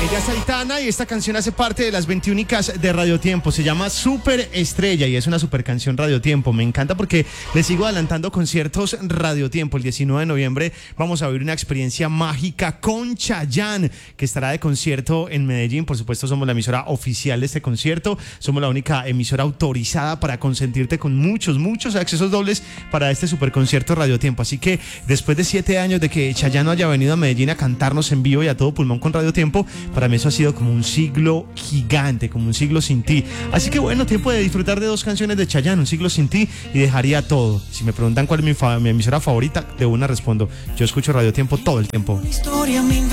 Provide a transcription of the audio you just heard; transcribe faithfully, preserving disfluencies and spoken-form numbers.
Ella es Aitana y esta canción hace parte de las veintiúnicas de Radio Tiempo. Se llama Super Estrella y es una super canción Radio Tiempo. Me encanta porque le sigo adelantando conciertos Radio Tiempo. El diecinueve de noviembre vamos a vivir una experiencia mágica con Chayanne, que estará de concierto en Medellín. Por supuesto, somos la emisora oficial de este concierto. Somos la única emisora autorizada para consentirte con muchos, muchos accesos dobles para este super concierto Radio Tiempo. Así que después de siete años de que Chayanne no haya venido a Medellín a cantarnos en vivo y a todo pulmón con Radio Tiempo, para mí eso ha sido como un siglo gigante, como un siglo sin ti. Así que bueno, tiempo de disfrutar de dos canciones de Chayanne, Un siglo sin ti y Dejaría todo. Si me preguntan cuál es mi, fa- mi emisora favorita, de una respondo: yo escucho Radio Tiempo todo el tiempo.